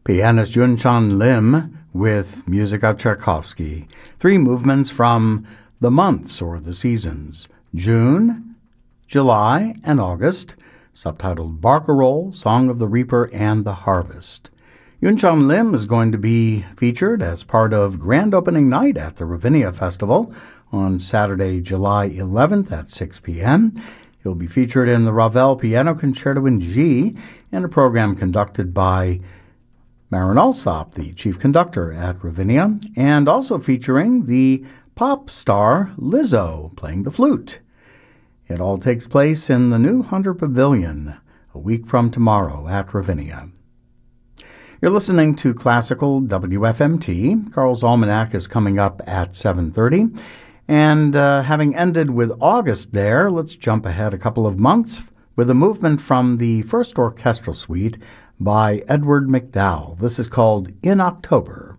Pianist Yunchan Lim with music of Tchaikovsky. 3 movements from the months or the seasons, June, July, and August, subtitled Barcarolle, Song of the Reaper and the Harvest. Yunchan Lim is going to be featured as part of grand opening night at the Ravinia Festival on Saturday, July 11th at 6 p.m. He'll be featured in the Ravel Piano Concerto in G in a program conducted by Marin Alsop, the chief conductor at Ravinia, and also featuring the pop star Lizzo playing the flute. It all takes place in the new Hunter Pavilion a week from tomorrow at Ravinia. You're listening to Classical WFMT. Carl's Almanac is coming up at 7:30. And having ended with August there, let's jump ahead a couple of months with a movement from the first orchestral suite by Edward McDowell. This is called In October.